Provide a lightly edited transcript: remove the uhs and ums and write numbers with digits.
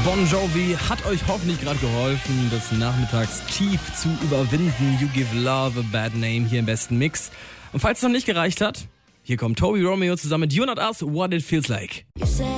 Bon Jovi hat euch hoffentlich gerade geholfen, das Nachmittagstief zu überwinden. You Give Love a Bad Name hier im besten Mix. Und falls es noch nicht gereicht hat, hier kommt Toby Romeo zusammen mit You Not Us, What It Feels Like.